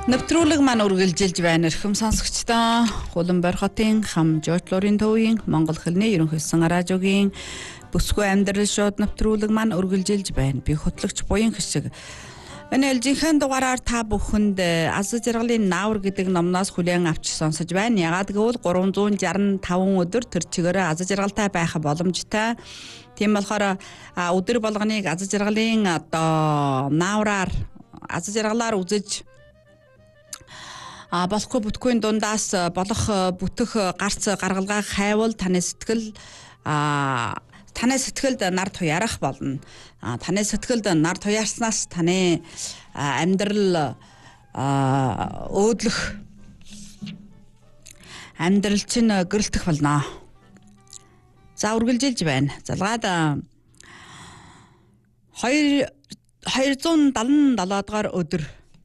Нэвтрүүлэг маань үргэлжилж байна. Эрхэм сонсогчдоо Улаанбаатар хотын хам жоочлоорын төвийн Монгол хэлний ерөнхийдсөн радиогийн бүсгүй амьдрал шууд нэвтрүүлэг маань үргэлжилж байна. Би хөтлөгч буян хишиг. Энэ ээлжийнхэн дугаараар та бүхэнд аз жаргалын наавар гэдэг номноос хүлээн авч сонсож байна. Ягаад гэвэл 365 өдөр тэр чигээрээ аз жаргалтай байх боломжтой. Тийм болохоор өдөр болгоныг аз жаргалын наавраар аз жаргалаар үзэж болохгүй бүтгүйн дундаас болох бүтэх гарц гаргалгаа хайвал таны сэтгэлд нар туярах болно. Таны сэтгэлд нар туяарснаас таны амьдрал өөдлөх амьдрал чинь гэрэлтэх болно. За үргэлжилж байна. Залгаад 277 дугаар өдөр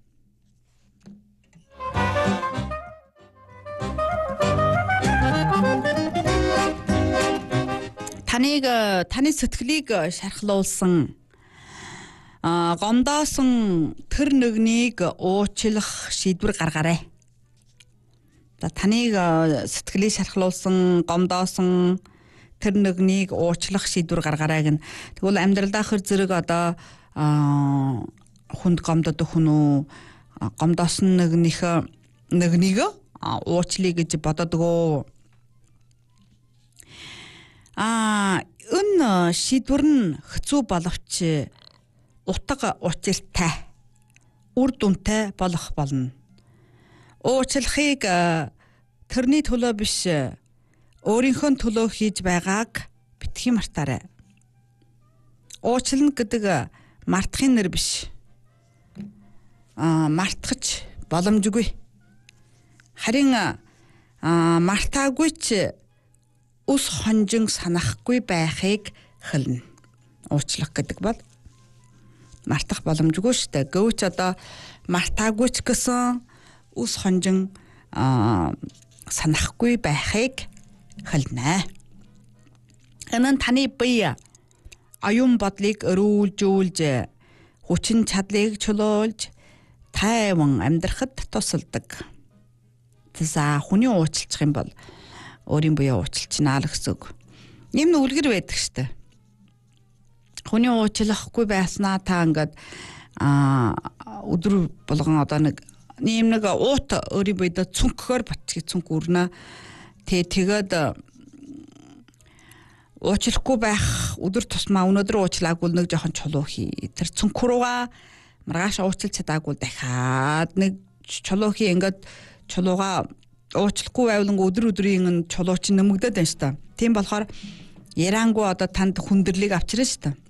таны сэтгэлийг шархлуулсан гомдоосон тэр нэгнийг уучлах шийдвэр гаргаарай. Таныг сэтгэлийг шархлуулсан гомдоосон тэр нэгнийг уучлах шийдвэр гаргаарай гэн. Тэгвэл амьдралдаа хэр зэрэг одоо хүнд гомдод хүн үү гомдоосон нэгнийг уучлая гэж бододгоо. Энэ шийдвэр нь хэцүү боловч утга учиртай үр дүнтэй болох болно. Уучлахыг тэрний төлөө биш өөрийнхөө төлөө хийж байгааг битгий мартаарай. Уучлах гэдэг мартахын нэр биш. Мартах боломжгүй. Харин мартаагүй ч ус хонжин санахгүй байхыг хэлнэ. Уучлах гэдэг бол мартах боломжгүй шүү дээ. Гэвч одоо мартаагүй ч гэсэн ус хонжин санахгүй байхыг хэлнэ. Энэ нь таны бие оюун бодлыг өрүүлжүүлж хүчин чадлыг чөлөөлж тайван амьдрахад тусалдаг. За хүний уучлах юм бол өөрийн буяа уучлчнаа л гэсэн үг. Ийм үлгэр байдаг штэ. Хүний уучлахгүй байснаа та ингээд өдөр болгон одоо нэг уут өөрийн буйдаа цүнхгээр батчих цүнх үрнэ. Тэгээд уучлахгүй байх өдөр тусмаа өнөөдөр уучлаагүй нэг жоохон чулуу хий. Тэр цүнх руугаа маргааш уучлж чадаагүй дахиад нэг чулуу хий ингээд чулууга уучлахгүй байвал өдрийн чулуу чинь нэмэгдээд байна шүү дээ. Тийм болохоор ярангу одоо танд хүндрэлийг авчирна шүү дээ.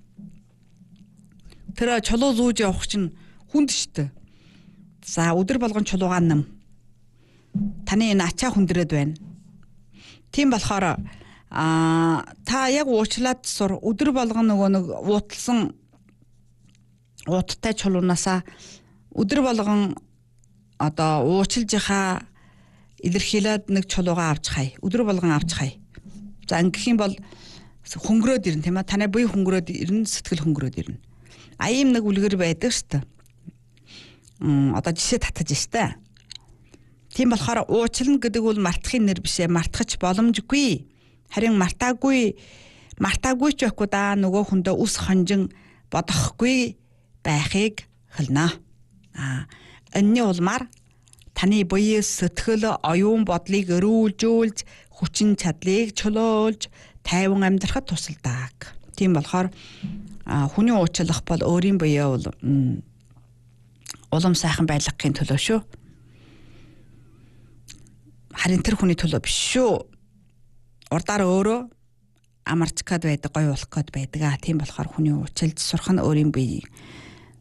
Тэр чулуу зүүж явах чинь хүнд шүү дээ. За өдөр болгон чулуугаа нэм. Таны энэ ачаа хүндрээд байна. Тийм болохоор та яг уучлаад сур өдөр болгон нэг ууталсан ууттай чулуунаасаа өдөр болгон одоо уучлж яхаа илэрхийлээд нэг чулуугаа авч хай. Өдөр болгон авч хай. За ингэх юм бол хөнгөрөөд ирнэ тийм ээ. Таны буй хөнгөрөөд ирнэ, сэтгэл хөнгөрөөд ирнэ. Ийм нэг үлгэр байдаг шүү дээ. Одоо жишээ татаж штэ. Тийм болохоор уучлна гэдэг бол мартахын нэр биш ээ. Мартахч боломжгүй. Харин мартаагүй ч байхгүй да нөгөө хүндээ ус хонжин бодохгүй байхыг хэлнэ. Энэний улмаар таны буй сэтгэл оюун бодлыг өрүүлжүүлж хүчин чадлыг чөлөөлж тайван амьдрахад тусалдаг. Тийм болохоор хүний уучлах бол өөрийн буйаа бол улам сайхан байлгахын төлөө шүү. Харин тэр хүний төлөө биш шүү. Урдаар өөрөө амарч гээд байдаг, гоё болох гээд байдаг. Тийм болохоор хүний уучлж сурах нь өөрийн буй